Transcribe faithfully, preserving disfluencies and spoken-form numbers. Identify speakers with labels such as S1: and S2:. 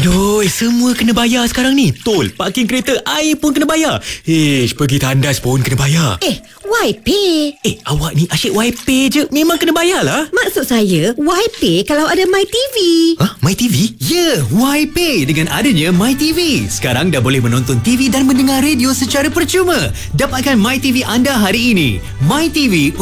S1: Aduh, semua kena bayar sekarang ni. Tol, parking kereta, air pun kena bayar. Ish, pergi tandas pun kena bayar.
S2: Eh, Y Pay.
S1: Eh, awak ni asyik Y P je. Memang kena bayar lah.
S2: Maksud saya, Y Pay kalau ada MyTV.
S1: Hah? MyTV?
S3: Ya, yeah, Y-Pay dengan adanya MyTV. Sekarang dah boleh menonton T V dan mendengar radio secara percuma. Dapatkan MyTV anda hari ini. MyTV